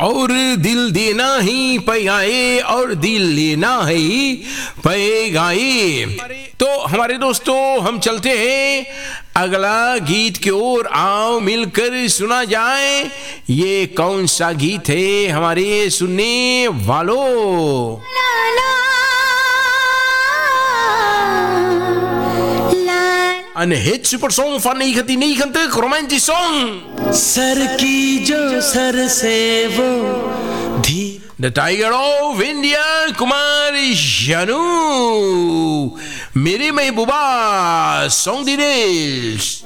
और दिल देना ही पाए और दिल लेना ही पाएगा। तो हमारे दोस्तों हम चलते हैं अगला गीत की ओर, आओ मिलकर सुना जाए। ये कौन सा गीत है हमारे सुनने वालों? Een hit super song van 1990, romantisch song. Sir की जो सर से वो धी The Tiger of India, Kumar Sanu, मेरी महबूबा, song details.